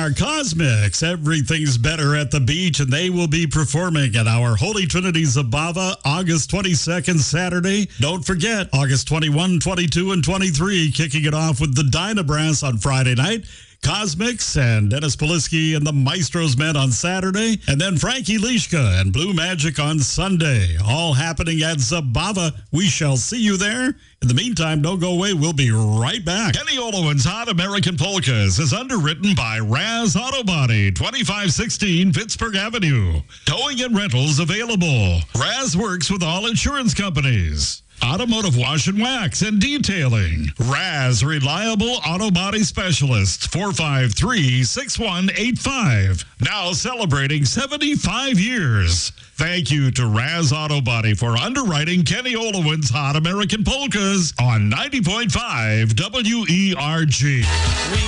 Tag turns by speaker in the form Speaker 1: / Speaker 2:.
Speaker 1: are Cosmics. Everything's better at the beach, and they will be performing at our Holy Trinity Zabava August 22nd, Saturday. Don't forget, August 21, 22, and 23, kicking it off with the Dynabrass on Friday night. Cosmics and Dennis Polisky and the Maestros Men on Saturday, and then Frankie Lishka and Blue Magic on Sunday. All happening at Zabava. We shall see you there. In the meantime, don't go away. We'll be right back. Kenny Olowin's Hot American Polkas is underwritten by Raz Auto Body, 2516 Pittsburgh Avenue. Towing and rentals available. Raz works with all insurance companies. Automotive wash and wax and detailing. Raz Reliable Auto Body Specialist, 453-6185. Now celebrating 75 years. Thank you to Raz Auto Body for underwriting Kenny Olowin's Hot American Polkas on 90.5 WERG.